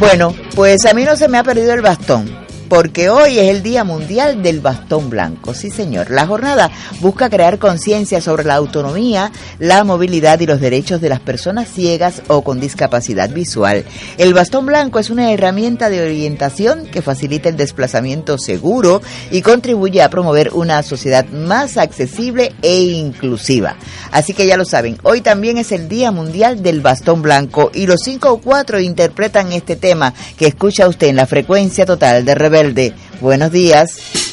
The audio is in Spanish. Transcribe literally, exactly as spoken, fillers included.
Bueno, pues a mí no se me ha perdido el bastón, porque hoy es el Día Mundial del Bastón Blanco. Sí, señor. La jornada busca crear conciencia sobre la autonomía, la movilidad y los derechos de las personas ciegas o con discapacidad visual. El bastón blanco es una herramienta de orientación que facilita el desplazamiento seguro y contribuye a promover una sociedad más accesible e inclusiva. Así que ya lo saben, hoy también es el Día Mundial del Bastón Blanco y los cinco cuatro interpretan este tema que escucha usted en la frecuencia total de Rebelde. Buenos días.